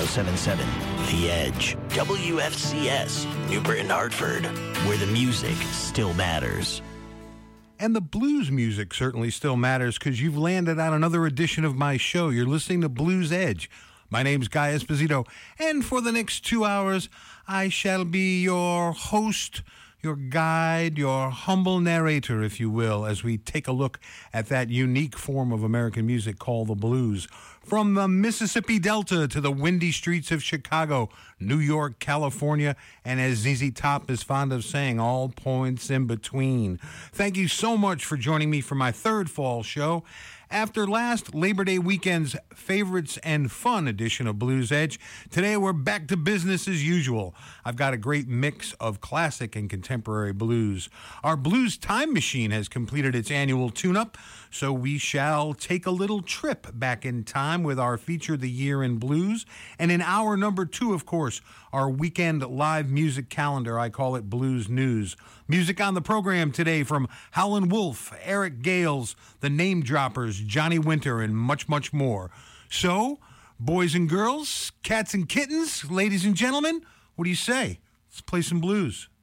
1077 The Edge, WFCS, New Britain, Hartford, where the music still matters. And the blues music certainly still matters because you've landed on another edition of my show. You're listening to Blues Edge. My name's Guy Esposito, and for the next 2 hours, I shall be your host, your guide, your humble narrator, if you will, as we take a look at that unique form of American music called the blues. From the Mississippi Delta to the windy streets of Chicago, New York, California, and as ZZ Top is fond of saying, all points in between. Thank you so much for joining me for my third fall show. After last Labor Day weekend's favorites and fun edition of Blues Edge, today we're back to business as usual. I've got a great mix of classic and contemporary blues. Our Blues Time Machine has completed its annual tune-up, so we shall take a little trip back in time with our Feature the Year in Blues. And in hour number 2, of course, our weekend live music calendar. I call it Blues News. Music on the program today from Howlin' Wolf, Eric Gales, the Name Droppers, Johnny Winter, and much, much more. So, boys and girls, cats and kittens, ladies and gentlemen, what do you say? Let's play some blues.